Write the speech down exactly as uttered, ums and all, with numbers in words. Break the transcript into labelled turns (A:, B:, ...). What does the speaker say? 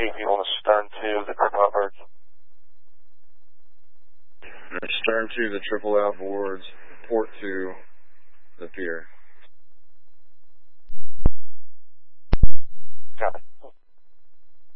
A: Chief, you want to stern to the Triple Outboards?
B: Stern to the Triple Outboards, port to the pier.
A: Copy.